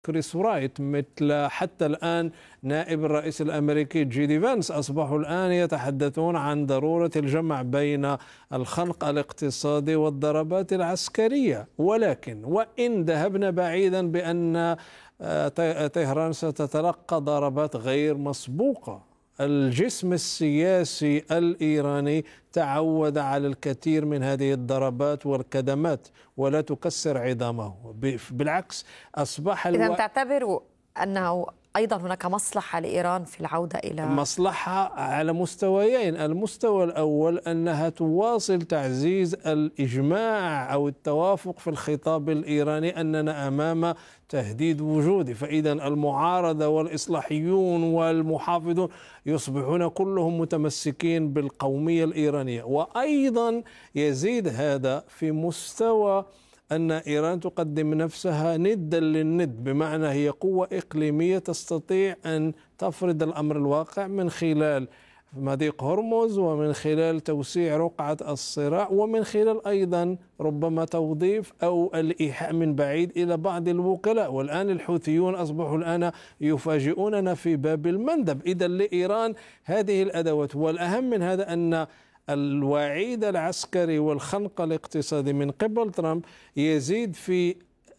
كريس رايت، مثل حتى الآن نائب الرئيس الأمريكي جي دي فانس أصبحوا الآن يتحدثون عن ضرورة الجمع بين الخنق الاقتصادي والضربات العسكرية. ولكن وإن ذهبنا بعيدا بأن طهران ستتلقى ضربات غير مسبوقة، الجسم السياسي الإيراني تعود على الكثير من هذه الضربات والكدمات ولا تكسر عظامه، بالعكس أصبح إذا تعتبر أنه أيضا هناك مصلحة لإيران في العودة إلى مصلحة على مستويين. المستوى الأول أنها تواصل تعزيز الإجماع أو التوافق في الخطاب الإيراني أننا أمام تهديد وجودي، فإذا المعارضة والإصلاحيون والمحافظون يصبحون كلهم متمسكين بالقومية الإيرانية. وأيضا يزيد هذا في مستوى أن إيران تقدم نفسها ندا للند، بمعنى هي قوة إقليمية تستطيع أن تفرض الأمر الواقع من خلال مضيق هرمز ومن خلال توسيع رقعة الصراع ومن خلال أيضا ربما توظيف أو الإيحاء من بعيد إلى بعض الوكلاء. والآن الحوثيون أصبحوا الآن يفاجئوننا في باب المندب. إذا لإيران هذه الأدوات، والأهم من هذا أن الوعيد العسكري والخنق الاقتصادي من قبل ترامب يزيد في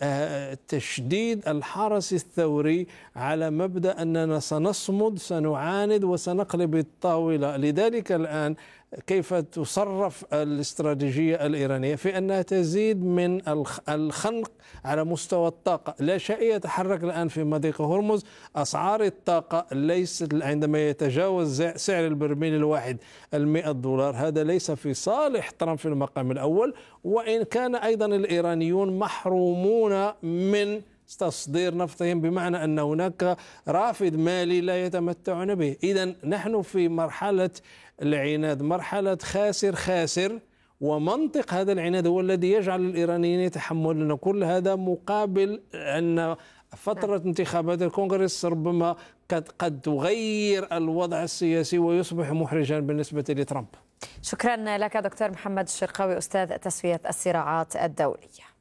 تشديد الحرس الثوري على مبدأ أننا سنصمد، سنعاند وسنقلب الطاولة. لذلك الآن كيف تصرف الاستراتيجية الإيرانية في أنها تزيد من الخنق على مستوى الطاقة. لا شيء يتحرك الآن في مضيق هرمز. أسعار الطاقة ليست عندما يتجاوز سعر البرميل الواحد $100، هذا ليس في صالح ترامب في المقام الأول، وإن كان أيضا الإيرانيون محرومون من تصدير نفطهم، بمعنى أن هناك رافد مالي لا يتمتعون به. إذن نحن في مرحلة العناد، مرحلة خاسر خاسر، ومنطق هذا العناد هو الذي يجعل الإيرانيين يتحملون كل هذا، مقابل أن فترة انتخابات الكونغرس ربما قد تغير الوضع السياسي ويصبح محرجا بالنسبة لترامب. شكرا لك دكتور محمد الشرقاوي، أستاذ تسوية الصراعات الدولية.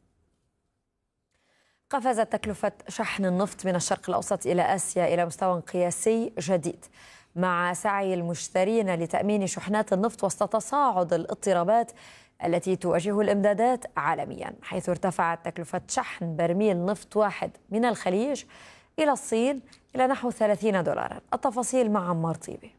قفزت تكلفة شحن النفط من الشرق الأوسط إلى آسيا إلى مستوى قياسي جديد، مع سعي المشترين لتأمين شحنات النفط وسط تصاعد الاضطرابات التي تواجه الإمدادات عالميا، حيث ارتفعت تكلفة شحن برميل نفط واحد من الخليج إلى الصين إلى نحو $30. التفاصيل مع عمار طيبي.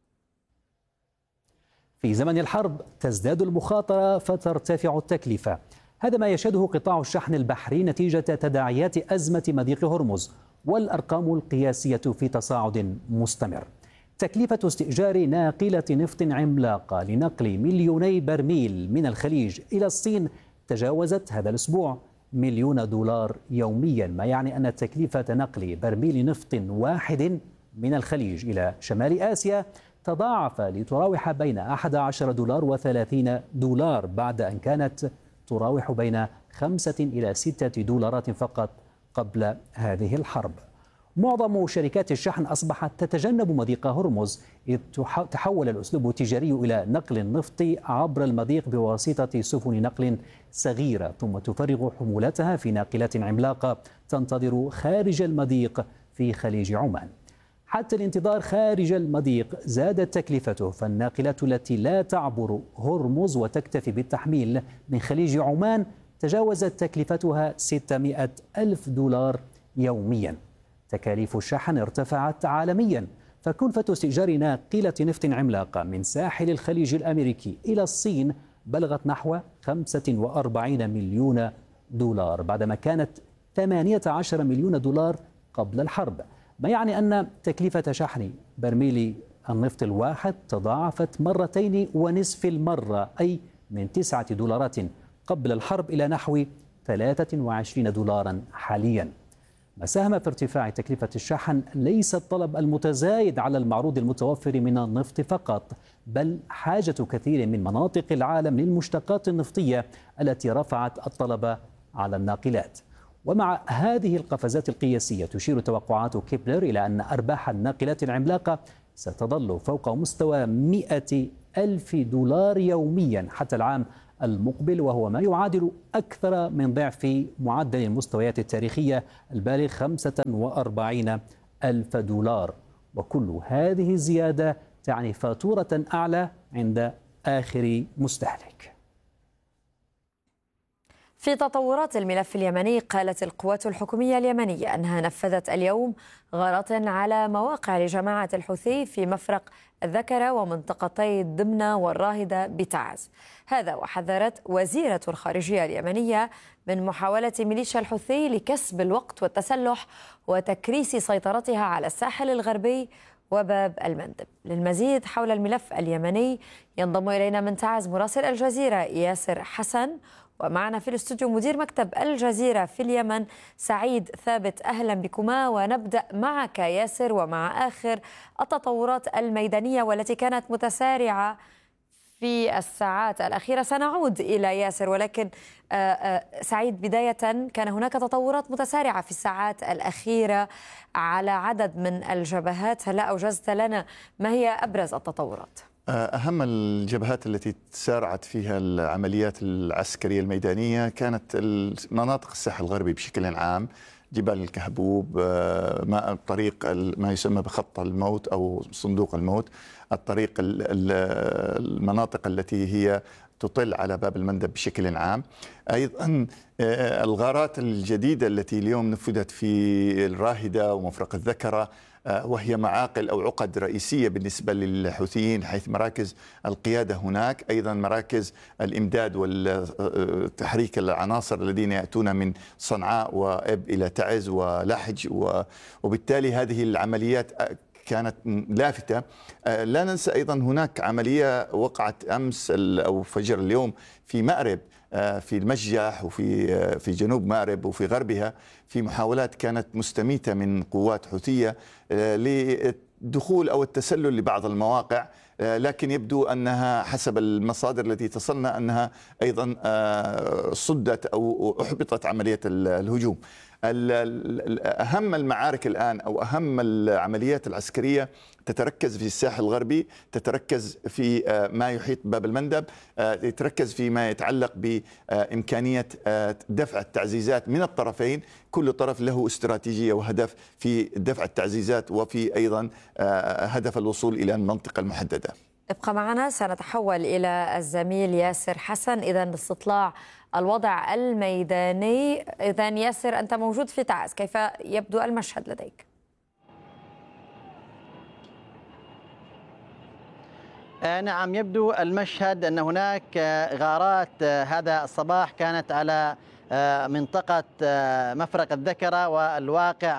في زمن الحرب تزداد المخاطرة فترتفع التكلفة، هذا ما يشهده قطاع الشحن البحري نتيجة تداعيات أزمة مضيق هرمز، والأرقام القياسية في تصاعد مستمر. تكلفة استئجار ناقلة نفط عملاقة لنقل 2,000,000 برميل من الخليج إلى الصين تجاوزت هذا الأسبوع $1,000,000 يوميا، ما يعني أن تكلفة نقل برميل نفط واحد من الخليج إلى شمال آسيا تضاعف لتراوح بين $11 و$30 بعد أن كانت تراوح بين $5 إلى $6 فقط قبل هذه الحرب. معظم شركات الشحن أصبحت تتجنب مضيق هرمز، إذ تحول الأسلوب التجاري إلى نقل النفط عبر المضيق بواسطة سفن نقل صغيرة، ثم تفرغ حمولتها في ناقلات عملاقة تنتظر خارج المضيق في خليج عمان. حتى الانتظار خارج المضيق زادت تكلفته، فالناقلات التي لا تعبر هرمز وتكتفي بالتحميل من خليج عمان تجاوزت تكلفتها $600,000 يوميا. تكاليف الشحن ارتفعت عالميا، فكلفة استئجار ناقلة نفط عملاقة من ساحل الخليج الأمريكي إلى الصين بلغت نحو $45 مليون، بعدما كانت $18 مليون قبل الحرب، ما يعني أن تكلفة شحن برميل النفط الواحد تضاعفت 2.5 مرة، أي من $9 قبل الحرب إلى نحو $23 حاليا. ما ساهم في ارتفاع تكلفة الشحن ليس الطلب المتزايد على المعروض المتوفر من النفط فقط، بل حاجة كثير من مناطق العالم للمشتقات النفطية التي رفعت الطلب على الناقلات. ومع هذه القفزات القياسية تشير توقعات كيبلر إلى أن أرباح الناقلات العملاقة ستظل فوق مستوى $100,000 يوميا حتى العام المقبل، وهو ما يعادل أكثر من ضعف معدل المستويات التاريخية البالغ 45 ألف دولار. وكل هذه الزيادة تعني فاتورة أعلى عند آخر مستهلك. في تطورات الملف اليمني، قالت القوات الحكومية اليمنية أنها نفذت اليوم غارات على مواقع لجماعة الحوثي في مفرق الذكرة ومنطقتي الدمنة والراهدة بتعز. هذا وحذرت وزيرة الخارجية اليمنية من محاولة ميليشيا الحوثي لكسب الوقت والتسلح وتكريس سيطرتها على الساحل الغربي وباب المندب. للمزيد حول الملف اليمني ينضم إلينا من تعز مراسل الجزيرة ياسر حسن، ومعنا في الاستوديو مدير مكتب الجزيرة في اليمن سعيد ثابت. أهلا بكما، ونبدأ معك ياسر ومع آخر التطورات الميدانية والتي كانت متسارعة في الساعات الأخيرة. سنعود إلى ياسر، ولكن سعيد بداية، كان هناك تطورات متسارعة في الساعات الأخيرة على عدد من الجبهات، هل أوجزت لنا ما هي أبرز التطورات؟ أهم الجبهات التي تسارعت فيها العمليات العسكرية الميدانية كانت مناطق الساحل الغربي بشكل عام، جبال الكهبوب، طريق ما يسمى بخط الموت أو صندوق الموت، الطريق المناطق التي هي تطل على باب المندب بشكل عام. أيضا الغارات الجديدة التي اليوم نفذت في الراهدة ومفرق الذكرة، وهي معاقل أو عقد رئيسية بالنسبة للحوثيين، حيث مراكز القيادة هناك، أيضا مراكز الإمداد والتحريك العناصر الذين يأتون من صنعاء وإب إلى تعز ولحج، وبالتالي هذه العمليات كانت لافتة. لا ننسى أيضا هناك عملية وقعت أمس أو فجر اليوم في مأرب، في المججح وفي جنوب مأرب وفي غربها، في محاولات كانت مستميتة من قوات حوثية للدخول أو التسلل لبعض المواقع، لكن يبدو أنها حسب المصادر التي تصلنا أنها أيضا صدت أو أحبطت عملية الهجوم. أهم المعارك الآن أو أهم العمليات العسكرية تتركز في الساحل الغربي، تتركز في ما يحيط باب المندب، تتركز في ما يتعلق بإمكانية دفع التعزيزات من الطرفين. كل طرف له استراتيجية وهدف في دفع التعزيزات، وفي أيضا هدف الوصول إلى المنطقة المحددة. ابقى معنا، سنتحول إلى الزميل ياسر حسن إذا لاستطلاع الوضع الميداني. إذا ياسر، أنت موجود في تعز، كيف يبدو المشهد لديك؟ نعم، يبدو المشهد أن هناك غارات هذا الصباح كانت على منطقة مفرق الذكرة والواقع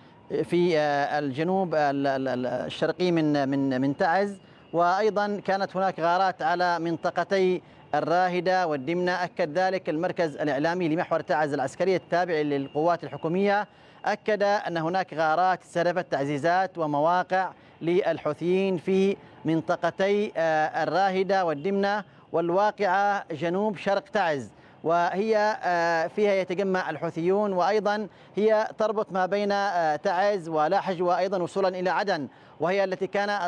في الجنوب الشرقي من تعز، وأيضا كانت هناك غارات على منطقتي الراهدة والدمنة. أكد ذلك المركز الإعلامي لمحور تعز العسكري التابع للقوات الحكومية، أكد أن هناك غارات استهدفت تعزيزات ومواقع للحوثيين في منطقتي الراهدة والدمنة والواقعة جنوب شرق تعز، وهي فيها يتجمع الحوثيون، وأيضا هي تربط ما بين تعز ولحج وأيضا وصولا إلى عدن، وهي التي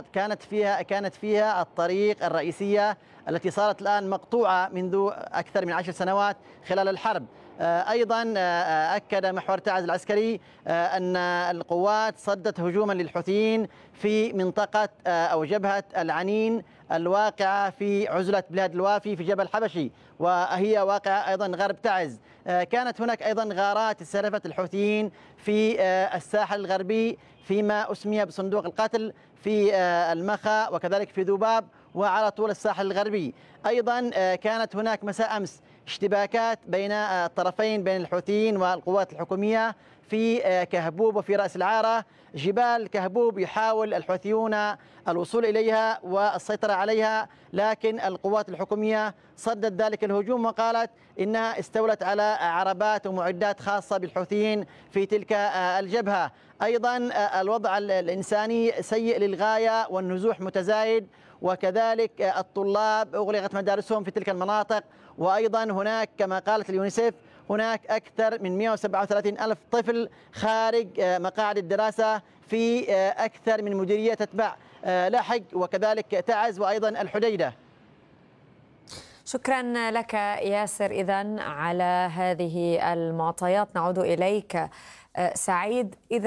كانت فيها الطريق الرئيسية التي صارت الآن مقطوعة منذ أكثر من 10 سنوات خلال الحرب. أيضا أكد محور تعز العسكري أن القوات صدت هجوما للحوثيين في منطقة أو جبهة العنين الواقعة في عزلة بلاد الوافي في جبل حبشي، وهي واقعة أيضا غرب تعز. كانت هناك أيضا غارات استهدفت الحوثيين في الساحل الغربي فيما أسمي بصندوق القتل في المخا وكذلك في ذباب وعلى طول الساحل الغربي. أيضا كانت هناك مساء أمس اشتباكات بين الطرفين، بين الحوثيين والقوات الحكومية في كهبوب وفي رأس العارة. جبال كهبوب يحاول الحوثيون الوصول إليها والسيطرة عليها، لكن القوات الحكومية صدت ذلك الهجوم وقالت إنها استولت على عربات ومعدات خاصة بالحوثيين في تلك الجبهة. أيضا الوضع الإنساني سيء للغاية والنزوح متزايد، وكذلك الطلاب أغلقت مدارسهم في تلك المناطق، وأيضا هناك كما قالت اليونيسيف هناك أكثر من 137 ألف طفل خارج مقاعد الدراسة في أكثر من مديرية تتبع لحج وكذلك تعز وأيضا الحديدة. شكرا لك ياسر إذن على هذه المعطيات. نعود إليك سعيد. إذا